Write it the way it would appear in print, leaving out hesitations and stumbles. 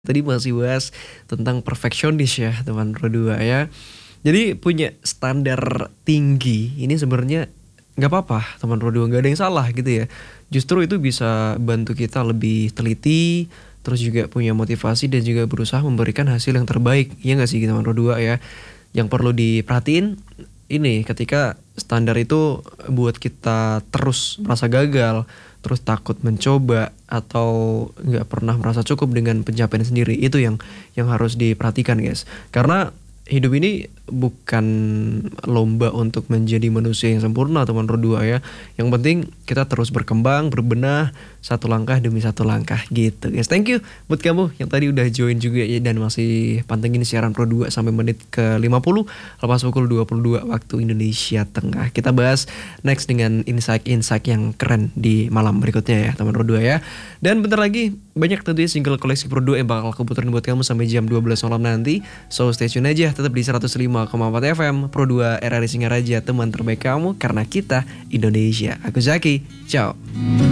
Tadi masih bahas tentang perfeksionis ya teman Pro 2 ya. Jadi punya standar tinggi ini sebenarnya nggak apa-apa teman Pro 2, nggak ada yang salah gitu ya. Justru itu bisa bantu kita lebih teliti, terus juga punya motivasi dan juga berusaha memberikan hasil yang terbaik. Iya nggak sih teman Pro 2 ya. Yang perlu diperhatiin ini ketika standar itu buat kita terus merasa gagal, terus takut mencoba atau nggak pernah merasa cukup dengan pencapaian sendiri, itu yang harus diperhatikan guys. Karena hidup ini bukan lomba untuk menjadi manusia yang sempurna teman berdua ya. Yang penting kita terus berkembang, berbenah satu langkah demi satu langkah gitu guys. Thank you buat kamu yang tadi udah join juga ya dan masih pantengin siaran Pro 2 sampai menit ke 50 lepas pukul 22 waktu Indonesia Tengah. Kita bahas next dengan insight-insight yang keren di malam berikutnya ya teman Pro 2 ya. Dan bentar lagi banyak tentunya single koleksi Pro 2 yang bakal aku puterin buat kamu sampai jam 12 malam nanti. So stay tune aja tetap di 105,4 FM Pro 2 RRI Singaraja, teman terbaik kamu karena kita Indonesia. Aku Zaki, ciao.